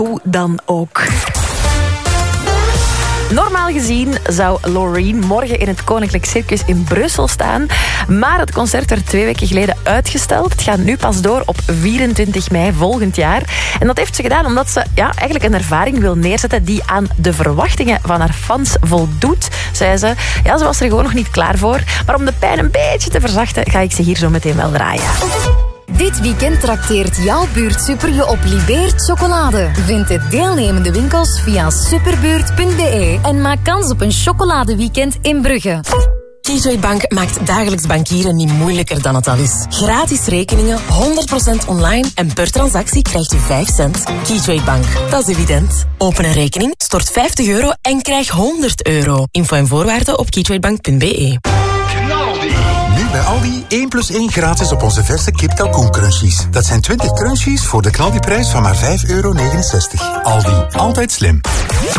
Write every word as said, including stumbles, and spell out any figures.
Hoe dan ook. Normaal gezien zou Loreen morgen in het Koninklijk Circus in Brussel staan. Maar het concert werd twee weken geleden uitgesteld. Het gaat nu pas door op vierentwintig mei volgend jaar. En dat heeft ze gedaan omdat ze ja, eigenlijk een ervaring wil neerzetten die aan de verwachtingen van haar fans voldoet, zei ze. Ja, ze was er gewoon nog niet klaar voor. Maar om de pijn een beetje te verzachten, ga ik ze hier zo meteen wel draaien. Dit weekend trakteert jouw buurt Super je op Libeert chocolade. Vind de deelnemende winkels via superbuurt punt b e en maak kans op een chocoladeweekend in Brugge. Keytrade Bank maakt dagelijks bankieren niet moeilijker dan het al is. Gratis rekeningen, honderd procent online en per transactie krijgt u vijf cent. Keytrade Bank, dat is evident. Open een rekening, stort vijftig euro en krijg honderd euro. Info en voorwaarden op keytradebank punt b e. Nu bij Aldi één plus één gratis op onze verse kip kalkoen crunchies. Dat zijn twintig crunchies voor de knaldiprijs van maar vijf euro negenenzestig. Aldi, altijd slim.